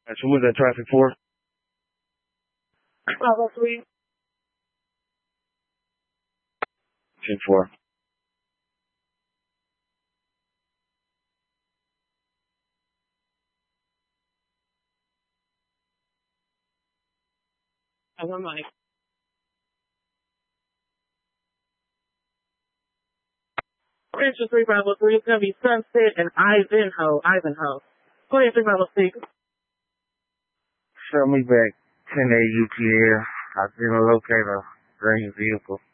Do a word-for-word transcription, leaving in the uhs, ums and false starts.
So who was that traffic for? Bravo three. ten four. And I'm like, Rancher three Bravo three, it's gonna be Sunset and Ivanhoe, Ivanhoe. Go ahead, three Bravo six. Show me back ten A U T L. I've been a locator green vehicle.